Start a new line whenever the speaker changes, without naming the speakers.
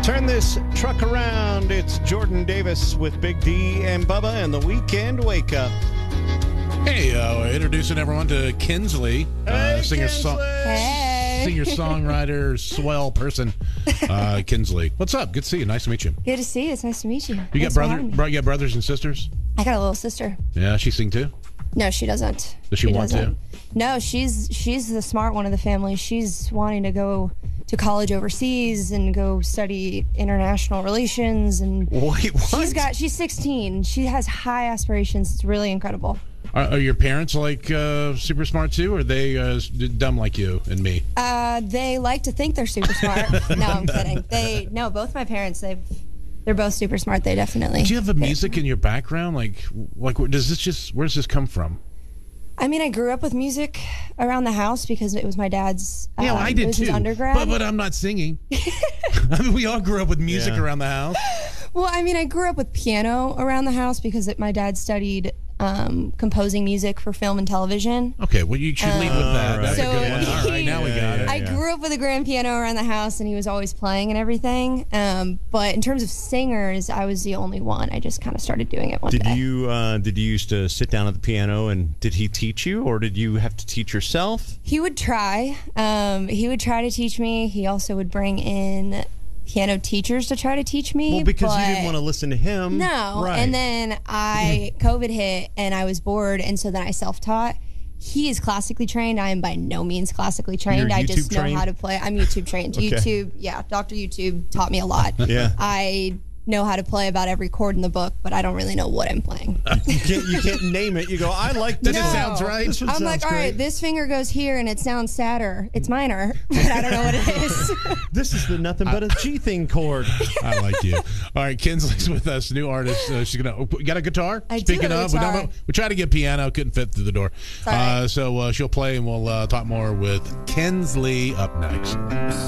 Turn this truck around. It's Jordan Davis with Big D and Bubba and the Weekend Wake Up.
Hey, introducing everyone to Kinsley,
Hey,
singer-songwriter, swell person, Kinsley. What's up? Good to see you. Nice to meet you.
Good to see you. It's nice to meet you.
You got brothers and sisters?
I got a little sister.
Yeah, she sing too?
No, she doesn't.
Does she want to?
No, she's the smart one of the family. She's wanting to go to college overseas and go study international relations. And
Wait, what?
She's 16. She has high aspirations. It's really incredible.
Are your parents like super smart too, or are they dumb like you and me?
They like to think they're super smart. No, I'm kidding. Both my parents, they're both super smart. They definitely.
Do you have music in your background? Like, where does this come from?
I mean, I grew up with music around the house because it was my dad's.
Yeah, I did too.
His undergrad.
But I'm not singing. I mean, we all grew up with music around the house.
Well, I mean, I grew up with piano around the house because my dad studied composing music for film and television.
Okay, well, you should lead with that. That's
So
a good one. All right, now we got it.
I grew up with a grand piano around the house, and he was always playing and everything. But in terms of singers, I was the only one. I just kind of started doing it one day.
Did you used to sit down at the piano, and did he teach you, or did you have to teach yourself?
He would try. He would try to teach me. He also would bring in piano teachers to try to teach me.
Well, because you didn't want to listen to him.
No.
Right.
And then COVID hit and I was bored, and so then I self-taught. He is classically trained. I am by no means classically trained.
You're
I just know
YouTube-trained?
how to play. I'm YouTube trained.
Okay.
YouTube, Dr. YouTube taught me a lot.
Yeah.
I know how to play about every chord in the book, but I don't really know what I'm playing.
You can't name it. You go, I like this.
No.
It sounds right.
This one
I'm
sounds
like, all
great.
right, this finger goes here and it sounds sadder. It's minor, but I don't know what it is.
This is the nothing but a G thing chord.
I like you. All right, Kinsley's with us, new artist. She's gonna. You got a guitar?
I do have a guitar.
We tried to get piano, couldn't fit through the door.
All right.
So she'll play, and we'll talk more with Kinsley up next.